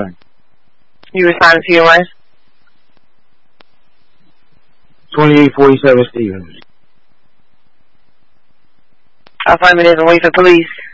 back. You responded to your what? 2847 Stevens. I'll find it and wait for police.